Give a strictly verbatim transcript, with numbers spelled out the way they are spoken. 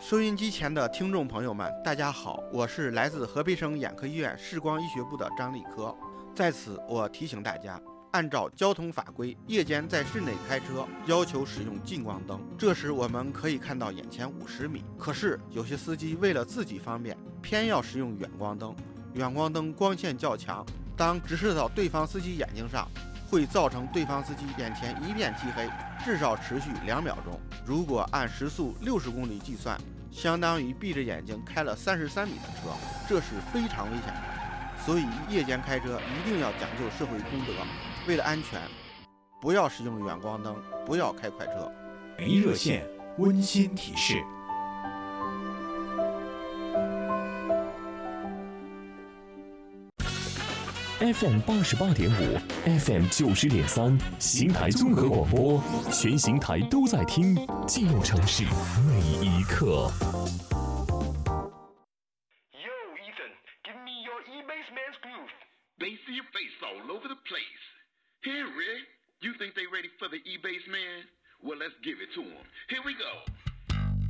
收音机前的听众朋友们，大家好，我是来自河北省眼科医院视光医学部的张立科。在此，我提醒大家，按照交通法规，夜间在室内开车要求使用近光灯，这时我们可以看到眼前五十米。可是有些司机为了自己方便，偏要使用远光灯。远光灯光线较强，当直射到对方司机眼睛上，会造成对方司机眼前一片漆黑，至少持续两秒钟。如果按时速六十公里计算，相当于闭着眼睛开了三十三米的车，这是非常危险的。所以夜间开车一定要讲究社会公德，为了安全，不要使用远光灯，不要开快车。 没热线温馨提示。 F M 八十八点五 ，F M 九十点三，邢台综合广播，全邢台都在听，记录城市每一刻。 Yo, Ethan, give me your E-Bass Man's groove. They see your face all over the place. Hey, Rick, you think they ready for the E-Bass Man? Well, let's give it to them. Here we go.